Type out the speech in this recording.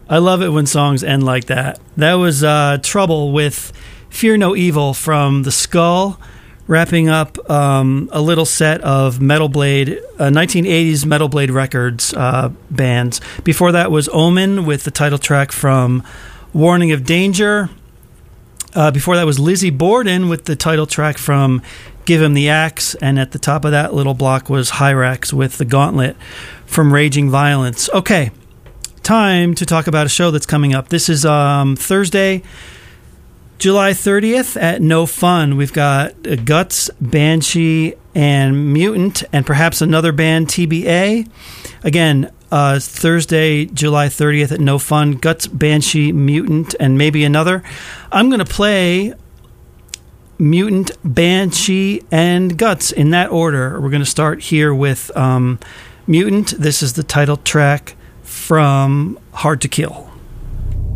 I love it when songs end like that. That was Trouble with Fear No Evil from The Skull, wrapping up a little set of Metal Blade, 1980s Metal Blade Records bands. Before that was Omen with the title track from Warning of Danger. Before that was Lizzie Borden with the title track from Give Him the Axe. And at the top of that little block was Hyrax with The Gauntlet from Raging Violence. Okay, time to talk about a show that's coming up. This is Thursday, July 30th at No Fun. We've got Guts, Banshee, and Mutant, and perhaps another band, TBA. Again, Thursday, July 30th at No Fun. Guts, Banshee, Mutant, and maybe another. I'm going to play Mutant, Banshee, and Guts in that order. We're going to start here with Mutant. This is the title track from Hard to Kill.